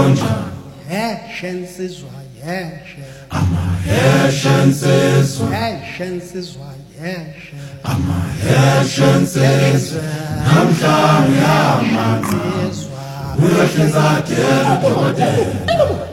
Nsizwa yeshe Amaheshe nsizwa Nsizwa yeshe Amaheshe nsizwa Namhlanje amanzi Nsizwa Uyahlinza dela udokotela